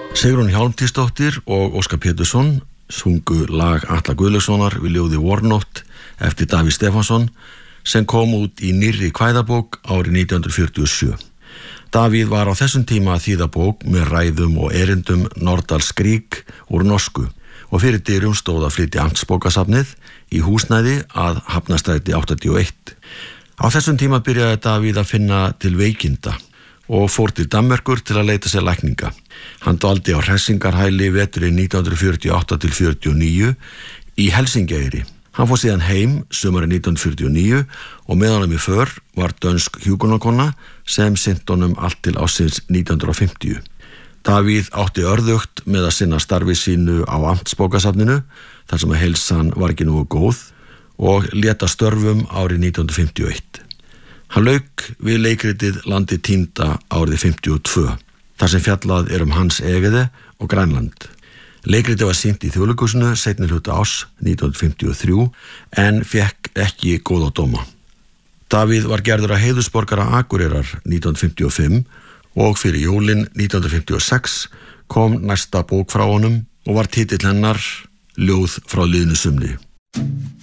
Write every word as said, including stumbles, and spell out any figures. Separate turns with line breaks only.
Sigrún Hjálmtýsdóttir og Óskar Pétursson sungu lag Atla Guðlaugssonar við ljóði Vornótt eftir Davíð Stefánsson sem kom út í nýrri kvæðabók árið nítján hundruð fjörutíu og sjö. Davíð var á þessum tíma að þýða bók með ræðum og erindum Nordal Skrík úr norsku og fyrir dyrum stóð að flytja amtsbókasafnið í húsnæði að Hafnarstræti áttatíu og eitt. Á þessum tíma byrjaði Davíð að finna til veikinda og fór til Danmerkur til að leita sér lækninga. Hann dvaldi á hressingarhæli veturinn nítján hundruð fjörutíu og átta til fjörutíu og níu í Helsingeyri. Hann fór síðan heim sumarið nítján hundruð fjörutíu og níu og með honum í för var dönsk hjúkrunarkona sem sinnti honum allt til ársins nítján hundruð fimmtíu. Davíð átti örðugt með að sinna starfi sínu á amtsbókasafninu þar sem að heilsan var ekki nógu góð og lét af störfum árið nítján hundruð fimmtíu og eitt. Hann lauk við leikritið Landi týnda árið fimmtíu og tvö, þar sem fjallað er um Hans Egede og Grænland. Leikritið var sýnt í Þjóðleikhúsinu seinni hluta árs nítján hundruð fimmtíu og þrjú en fékk ekki góða dóma. Davíð var gerður að heiðursborgara Akureyrar nítján hundruð fimmtíu og fimm og fyrir jólin nítján hundruð fimmtíu og sex kom næsta bók frá honum og var titill hennar Ljóð frá liðnu sumri.